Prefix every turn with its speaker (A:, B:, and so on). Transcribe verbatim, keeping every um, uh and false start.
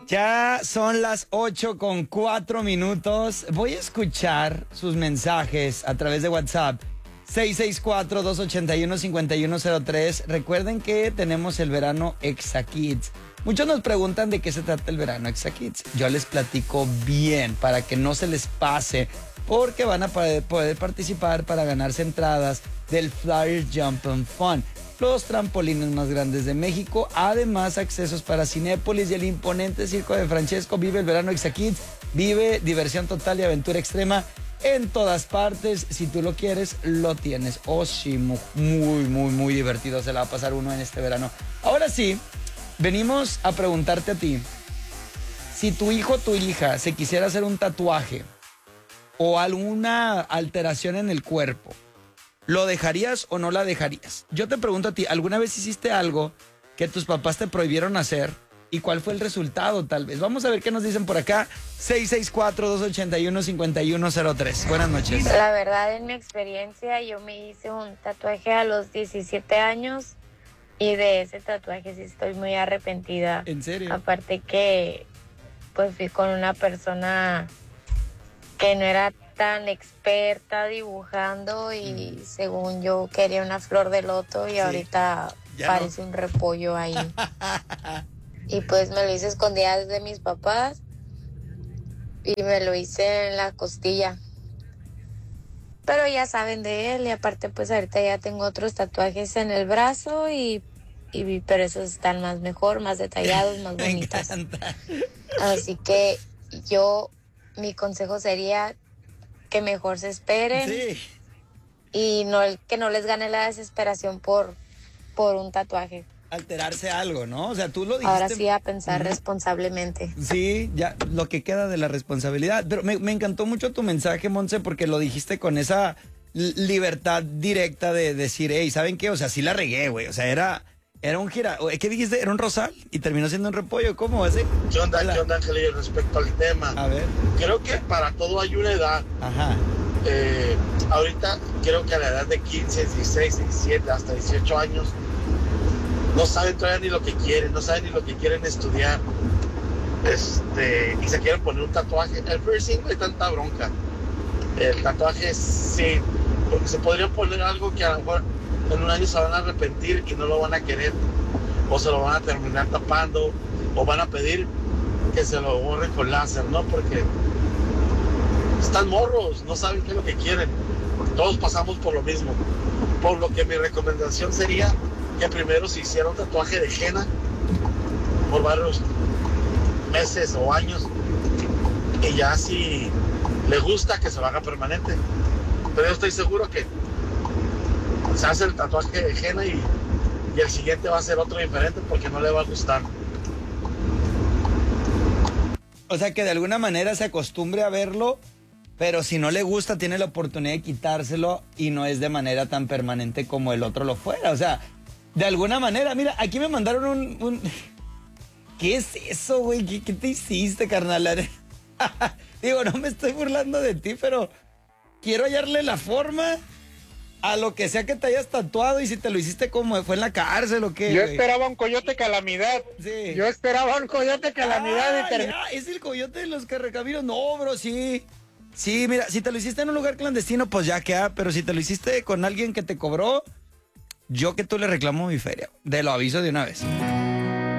A: Ya son las ocho con cuatro minutos. Voy a escuchar sus mensajes a través de WhatsApp. seis seis cuatro, dos ocho uno, cinco uno cero tres. Recuerden que tenemos el verano Exa Kids. Muchos nos preguntan de qué se trata el verano Exa Kids. Yo les platico bien para que no se les pase, porque van a poder, poder participar para ganarse entradas del Flyer Jump and Fun, los trampolines más grandes de México. Además, accesos para Cinépolis y el imponente Circo de Francesco. Vive el verano Exa Kids. Vive diversión total y aventura extrema en todas partes. Si tú lo quieres, lo tienes. Oh, sí, muy, muy, muy divertido se la va a pasar uno en este verano. Ahora sí, venimos a preguntarte a ti. Si tu hijo o tu hija se quisiera hacer un tatuaje o alguna alteración en el cuerpo, ¿lo dejarías o no la dejarías? Yo te pregunto a ti, ¿alguna vez hiciste algo que tus papás te prohibieron hacer? ¿Y cuál fue el resultado, tal vez? Vamos a ver qué nos dicen por acá. seis seis cuatro, dos ocho uno, cinco uno cero tres. Buenas noches.
B: La verdad, en mi experiencia, yo me hice un tatuaje a los diecisiete años y de ese tatuaje sí estoy muy arrepentida.
A: ¿En serio?
B: Aparte que, pues, fui con una persona que no era tan experta dibujando y mm. según yo quería una flor de loto y sí. Ahorita ya parece no. un repollo ahí. Y pues me lo hice escondidas de mis papás y me lo hice en la costilla. Pero ya saben de él y aparte pues ahorita ya tengo otros tatuajes en el brazo y, y pero esos están más mejor, más detallados, más bonitos. Así que yo, mi consejo sería que mejor se esperen sí. y no que no les gane la desesperación por, por un tatuaje.
A: Alterarse algo, ¿no? O sea, tú lo dijiste.
B: Ahora sí a pensar uh-huh. responsablemente.
A: Sí, ya lo que queda de la responsabilidad. Pero me, me encantó mucho tu mensaje, Monse, porque lo dijiste con esa libertad directa de decir, hey, ¿saben qué? O sea, sí la regué, güey. O sea, era, era un gira... ¿Qué dijiste? ¿Era un rosal? Y terminó siendo un repollo. ¿Cómo así?
C: ¿Qué onda, ¿Qué onda, Angelillo? Respecto al tema.
A: A ver.
C: Creo que para todo hay una edad.
A: Ajá.
C: Eh, ahorita creo que a la edad de quince, dieciséis, diecisiete, hasta dieciocho años, no saben todavía ni lo que quieren, no saben ni lo que quieren estudiar. Este, y se quieren poner un tatuaje. El piercing no hay tanta bronca. El tatuaje sí, porque se podría poner algo que a lo mejor en un año se van a arrepentir y no lo van a querer, o se lo van a terminar tapando, o van a pedir que se lo borren con láser, ¿no? Porque están morros, no saben qué es lo que quieren. Todos pasamos por lo mismo. Por lo que mi recomendación sería que primero se hiciera un tatuaje de henna por varios meses o años, y ya si le gusta que se lo haga permanente. Pero yo estoy seguro que se hace el tatuaje de henna y, y el siguiente va a ser otro diferente porque no le va a gustar.
A: O sea, que de alguna manera se acostumbre a verlo, pero si no le gusta tiene la oportunidad de quitárselo y no es de manera tan permanente como el otro lo fuera. O sea, de alguna manera, mira, aquí me mandaron un... un... ¿Qué es eso, güey? ¿Qué, ¿Qué te hiciste, carnal? Digo, no me estoy burlando de ti, pero quiero hallarle la forma a lo que sea que te hayas tatuado, y si te lo hiciste como fue en la cárcel o qué.
D: Yo
A: güey.
D: esperaba un coyote calamidad.
A: Sí.
D: Yo esperaba un coyote calamidad.
A: Ah,
D: y ter...
A: ya, es el coyote de los carrecaminos. No, bro, sí. Sí, mira, si te lo hiciste en un lugar clandestino, pues ya queda, pero si te lo hiciste con alguien que te cobró, yo que tú le reclamo mi feria. Te lo aviso de una vez.